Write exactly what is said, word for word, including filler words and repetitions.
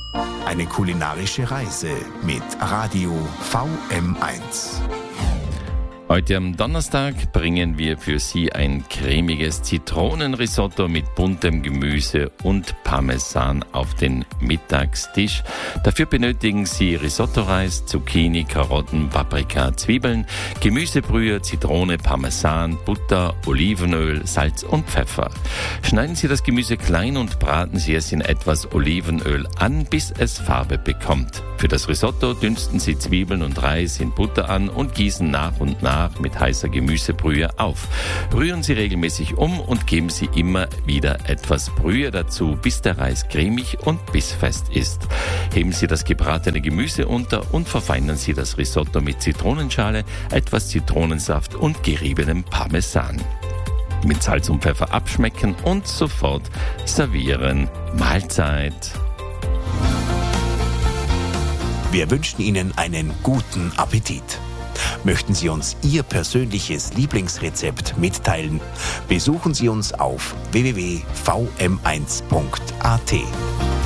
Eine kulinarische Reise mit Radio V M eins. Heute am Donnerstag bringen wir für Sie ein cremiges Zitronenrisotto mit buntem Gemüse und Parmesan auf den Mittagstisch. Dafür benötigen Sie Risottoreis, Zucchini, Karotten, Paprika, Zwiebeln, Gemüsebrühe, Zitrone, Parmesan, Butter, Olivenöl, Salz und Pfeffer. Schneiden Sie das Gemüse klein und braten Sie es in etwas Olivenöl an, bis es Farbe bekommt. Für das Risotto dünsten Sie Zwiebeln und Reis in Butter an und gießen nach und nach mit heißer Gemüsebrühe auf. Rühren Sie regelmäßig um und geben Sie immer wieder etwas Brühe dazu, bis der Reis cremig und bissfest ist. Heben Sie das gebratene Gemüse unter und verfeinern Sie das Risotto mit Zitronenschale, etwas Zitronensaft und geriebenem Parmesan. Mit Salz und Pfeffer abschmecken und sofort servieren. Mahlzeit! Wir wünschen Ihnen einen guten Appetit. Möchten Sie uns Ihr persönliches Lieblingsrezept mitteilen? Besuchen Sie uns auf w w w punkt v m eins punkt a t.